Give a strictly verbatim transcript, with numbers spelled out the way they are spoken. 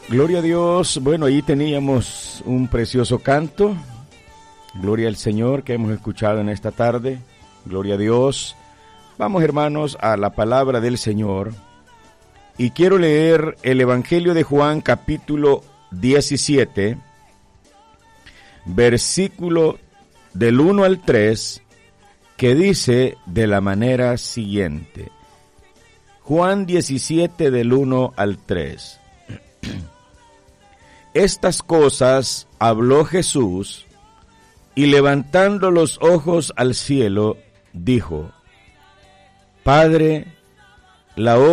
Gloria a Dios. Bueno, ahí teníamos un precioso canto. Gloria al Señor que hemos escuchado en esta tarde. Gloria a Dios. Vamos, hermanos, a la palabra del Señor. Y quiero leer el Evangelio de Juan, capítulo diecisiete, versículo del uno al tres, que dice de la manera siguiente. Juan diecisiete, del uno al tres. Estas cosas habló Jesús, y levantando los ojos al cielo, dijo: Padre, la hora